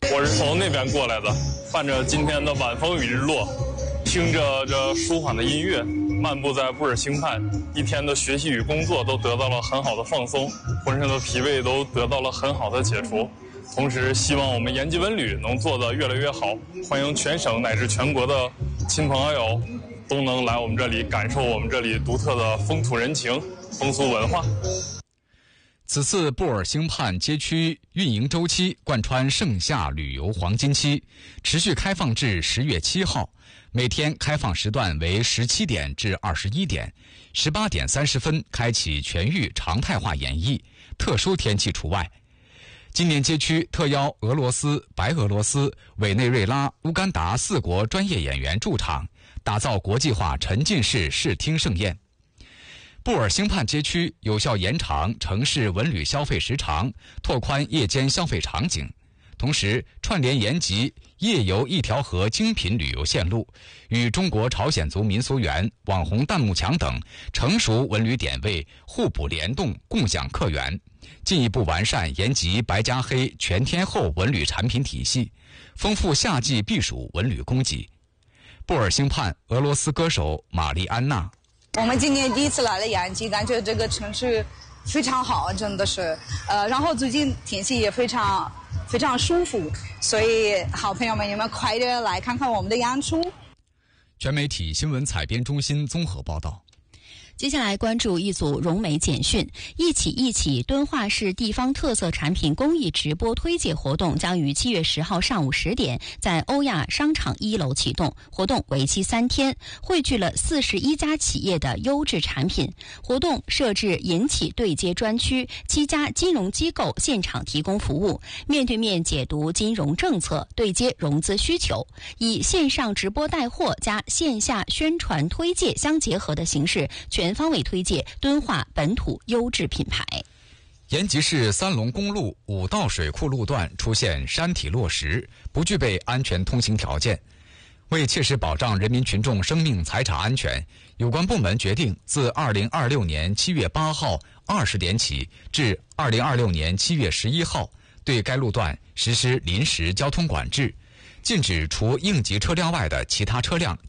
我是从那边过来的，伴着今天的晚风与日落，听着这舒缓的音乐，漫步在布尔星畔，一天的学习与工作都得到了很好的放松，浑身的疲惫都得到了很好的解除。同时希望我们延吉文旅能做得越来越好，欢迎全省乃至全国的亲朋好友都能来我们这里感受我们这里独特的风土人情、风俗文化。 此次布尔星畔街区运营周期贯穿盛夏旅游黄金期，持续开放至10月7号，每天开放时段为17点至21点，18点30分开启全域常态化演绎，特殊天气除外。今年街区特邀俄罗斯、白俄罗斯、委内瑞拉、乌干达4国专业演员驻场，打造国际化沉浸式视听盛宴。布尔星畔街区有效延长城市文旅消费时长，拓宽夜间消费场景，同时串联延吉夜游一条河精品旅游线路，与中国朝鲜族民俗园、网红弹幕墙等成熟文旅点位互补联动，共享客源，进一步完善延吉白加黑全天候文旅产品体系，丰富夏季避暑文旅供给。布尔星畔俄罗斯歌手玛丽安娜： 我们今年第一次来了延吉，感觉这个城市非常好，真的是，然后最近天气也非常舒服，所以好朋友们，你们快点来看看我们的演出。 全媒体新闻采编中心综合报道。 接下来关注一组融媒简讯。一起敦化市地方特色产品公益直播推介活动将于7月10号上午10点在欧亚商场1楼启动，活动为期3天，汇聚了41家企业的优质产品。活动设置银企对接专区，7家金融机构现场提供服务，面对面解读金融政策，对接融资需求，以线上直播带货加线下宣传推介相结合的形式，全方位推介敦化本土优质品牌。 延吉市三龙公路五道水库路段出现山体落石，不具备安全通行条件。为切实保障人民群众生命财产安全，有关部门决定自2026年7月8号20点起至2026年7月11号，对该路段实施临时交通管制，禁止除应急车辆外的其他车辆